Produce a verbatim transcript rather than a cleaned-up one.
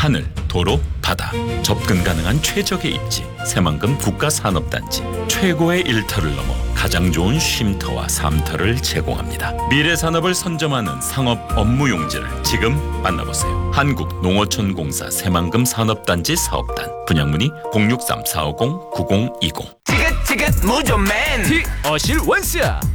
하늘, 도로, 바다 접근 가능한 최적의 입지 새만금 국가산업단지 최고의 일터를 넘어 가장 좋은 쉼터와 삶터를 제공합니다. 미래산업을 선점하는 상업 업무 용지를 지금 만나보세요. 한국농어촌공사 새만금 산업단지 사업단 분양문의 공육삼 사오공 구공이공 지긋지긋 무조맨 티 어실 원스야